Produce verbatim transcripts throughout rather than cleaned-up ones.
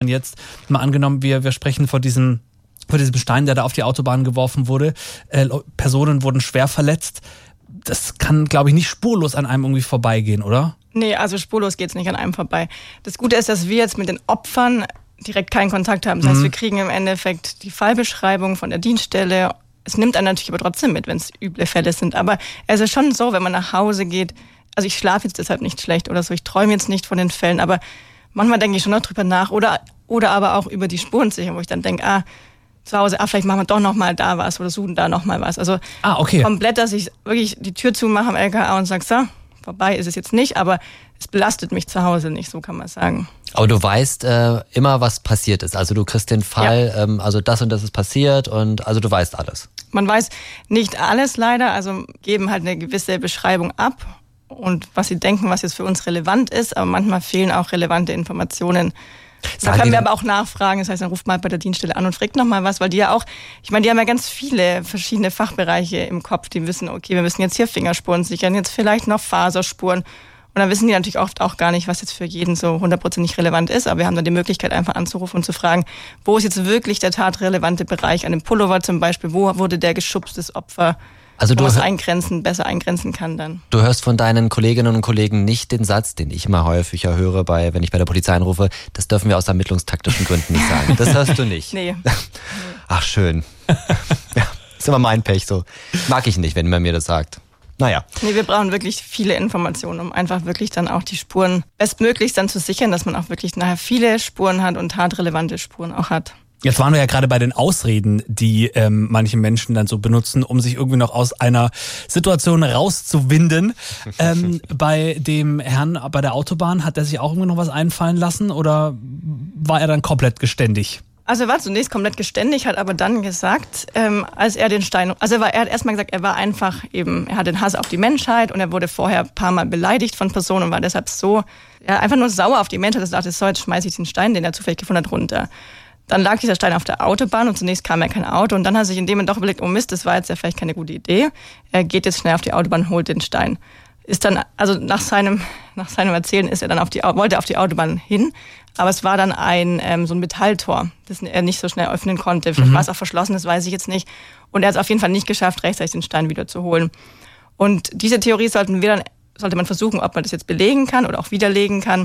jetzt mal angenommen, wir, wir sprechen von diesem, von diesem Stein, der da auf die Autobahn geworfen wurde. Äh, Personen wurden schwer verletzt. Das kann, glaube ich, nicht spurlos an einem irgendwie vorbeigehen, oder? Nee, also spurlos geht's nicht an einem vorbei. Das Gute ist, dass wir jetzt mit den Opfern direkt keinen Kontakt haben. Das heißt, wir kriegen im Endeffekt die Fallbeschreibung von der Dienststelle. Es nimmt einen natürlich aber trotzdem mit, wenn es üble Fälle sind. Aber es ist schon so, wenn man nach Hause geht, also ich schlafe jetzt deshalb nicht schlecht oder so, ich träume jetzt nicht von den Fällen, aber manchmal denke ich schon noch drüber nach oder, oder aber auch über die Spurensicherung, wo ich dann denke, ah, zu Hause, ah, vielleicht machen wir doch noch mal da was oder suchen da noch mal was. Also ah, okay. komplett, dass ich wirklich die Tür zumache am L K A und sage, so, vorbei ist es jetzt nicht, aber es belastet mich zu Hause nicht, so kann man sagen. Aber du weißt äh, immer, was passiert ist. Also du kriegst den Fall, ja. ähm, also das und das ist passiert und also du weißt alles. Man weiß nicht alles leider, also geben halt eine gewisse Beschreibung ab und was sie denken, was jetzt für uns relevant ist, aber manchmal fehlen auch relevante Informationen. Da können wir aber auch nachfragen, das heißt, dann ruft mal bei der Dienststelle an und fragt nochmal was, weil die ja auch, ich meine, die haben ja ganz viele verschiedene Fachbereiche im Kopf, die wissen, okay, wir müssen jetzt hier Fingerspuren sichern, jetzt vielleicht noch Faserspuren und dann wissen die natürlich oft auch gar nicht, was jetzt für jeden so hundertprozentig relevant ist, aber wir haben dann die Möglichkeit einfach anzurufen und zu fragen, wo ist jetzt wirklich der tatrelevante Bereich, an dem Pullover zum Beispiel, wo wurde der geschubst, das Opfer, also du was eingrenzen, besser eingrenzen kann dann. Du hörst von deinen Kolleginnen und Kollegen nicht den Satz, den ich immer häufiger höre, bei, wenn ich bei der Polizei anrufe, das dürfen wir aus ermittlungstaktischen Gründen nicht sagen. Das hörst du nicht. Nee. Ach, schön. Ja, ist immer mein Pech so. Mag ich nicht, wenn man mir das sagt. Naja. Nee, wir brauchen wirklich viele Informationen, um einfach wirklich dann auch die Spuren bestmöglichst dann zu sichern, dass man auch wirklich nachher viele Spuren hat und tatrelevante Spuren auch hat. Jetzt waren wir ja gerade bei den Ausreden, die ähm, manche Menschen dann so benutzen, um sich irgendwie noch aus einer Situation rauszuwinden. ähm, bei dem Herrn bei der Autobahn, hat er sich auch irgendwie noch was einfallen lassen oder war er dann komplett geständig? Also er war zunächst komplett geständig, hat aber dann gesagt, ähm, als er den Stein, also er, war, er hat erstmal gesagt, er war einfach eben, er hat den Hass auf die Menschheit und er wurde vorher ein paar Mal beleidigt von Personen und war deshalb so, ja, einfach nur sauer auf die Menschheit, dass er dachte, so, jetzt schmeiße ich den Stein, den er zufällig gefunden hat, runter. Dann lag dieser Stein auf der Autobahn und zunächst kam ja kein Auto und dann hat er sich in dem Moment doch überlegt, oh Mist, das war jetzt ja vielleicht keine gute Idee. Er geht jetzt schnell auf die Autobahn, holt den Stein. Ist dann, also nach seinem, nach seinem Erzählen ist er dann auf die, wollte er auf die Autobahn hin, aber es war dann ein, ähm, so ein Metalltor, das er nicht so schnell öffnen konnte. Vielleicht mhm. war es auch verschlossen, das weiß ich jetzt nicht. Und er hat es auf jeden Fall nicht geschafft, rechtzeitig den Stein wieder zu holen. Und diese Theorie sollten wir dann, sollte man versuchen, ob man das jetzt belegen kann oder auch widerlegen kann.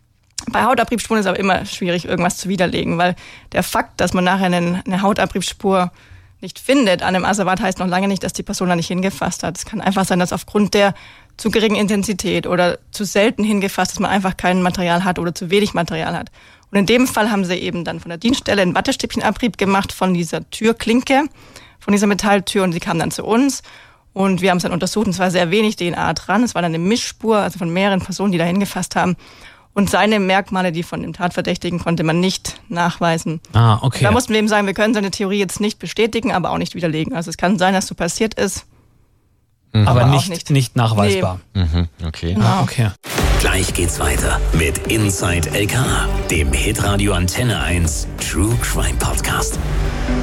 Bei Hautabriebspuren ist es aber immer schwierig, irgendwas zu widerlegen, weil der Fakt, dass man nachher eine, eine Hautabriebspur nicht findet an einem Asservat, heißt noch lange nicht, dass die Person da nicht hingefasst hat. Es kann einfach sein, dass aufgrund der zu geringen Intensität oder zu selten hingefasst, dass man einfach kein Material hat oder zu wenig Material hat. Und in dem Fall haben sie eben dann von der Dienststelle einen Wattestäbchenabrieb gemacht von dieser Türklinke, von dieser Metalltür und sie kam dann zu uns. Und wir haben es dann untersucht und es war sehr wenig D N A dran. Es war dann eine Mischspur, also von mehreren Personen, die da hingefasst haben. Und seine Merkmale, die von dem Tatverdächtigen, konnte man nicht nachweisen. Ah, okay. Da mussten wir eben sagen, wir können seine Theorie jetzt nicht bestätigen, aber auch nicht widerlegen. Also es kann sein, dass so passiert ist. Mhm. Aber, aber nicht, nicht. nicht nachweisbar. Nee. Mhm, okay. Genau. Ah, okay. Gleich geht's weiter mit Inside L K A, dem Hitradio Antenne eins True Crime Podcast.